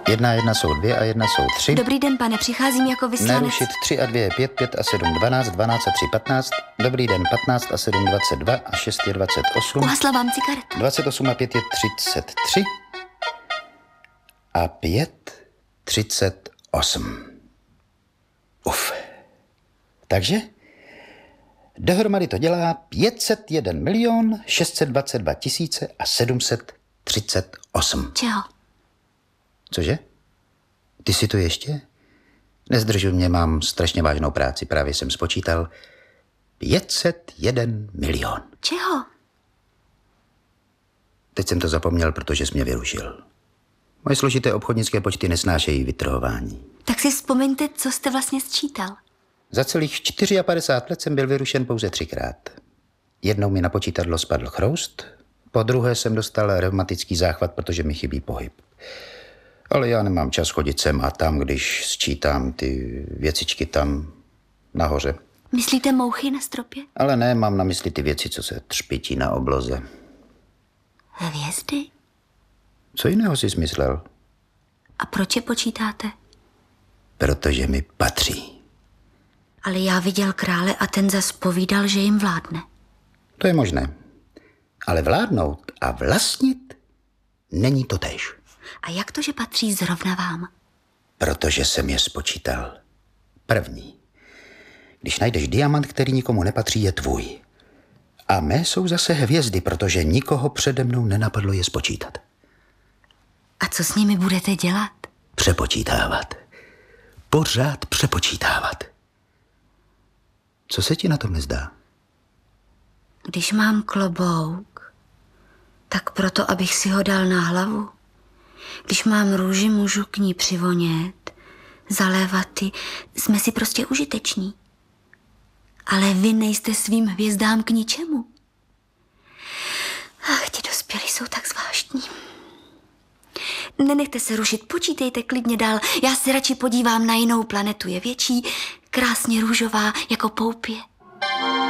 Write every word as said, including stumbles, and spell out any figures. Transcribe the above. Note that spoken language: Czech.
Jedna a jedna jsou dvě a jedna jsou tři. Dobrý den, pane, přicházím jako vyslanec. Nerušit tři a dvě je pět, pět a sedm dvanáct, dvanáct a tři patnáct. Dobrý den, patnáct a sedm dvacet dva a šest je dvacet osm. Uhasla vám cigaretu. dvacet osm a pět je třicet tři a pět třicet osm. Uf. Takže dohromady to dělá pět set jedna milion šest set dvacet dva tisíce a sedm set třicet osm. Čeho? Cože? Ty si tu ještě? Nezdržuj mě, mám strašně vážnou práci. Právě jsem spočítal pět set jedna milion. Čeho? Teď jsem to zapomněl, protože jsi mě vyrušil. Moje složité obchodnické počty nesnášejí vytrhování. Tak si vzpomeňte, co jste vlastně sčítal. Za celých padesát čtyři let jsem byl vyrušen pouze třikrát. Jednou mi na počítadlo spadl chroust, po druhé jsem dostal reumatický záchvat, protože mi chybí pohyb. Ale já nemám čas chodit sem a tam, když sčítám ty věcičky tam nahoře. Myslíte mouchy na stropě? Ale ne, mám na mysli ty věci, co se třpití na obloze. Hvězdy? Co jiného jsi smyslel? A proč je počítáte? Protože mi patří. Ale já viděl krále a ten zas povídal, že jim vládne. To je možné. Ale vládnout a vlastnit není to též. A jak to, že patří zrovna vám? Protože jsem je spočítal. První. Když najdeš diamant, který nikomu nepatří, je tvůj. A mé jsou zase hvězdy, protože nikoho přede mnou nenapadlo je spočítat. A co s nimi budete dělat? Přepočítávat. Pořád přepočítávat. Co se ti na tom nezdá? Když mám klobouk, tak proto, abych si ho dal na hlavu. Když mám růži, můžu k ní přivonět, zalévat ji, jsme si prostě užiteční. Ale vy nejste svým hvězdám k ničemu. Ach, ti dospělí jsou tak zvláštní. Nenechte se rušit, počítejte klidně dál. Já se radši podívám na jinou planetu, je větší, krásně růžová, jako poupě.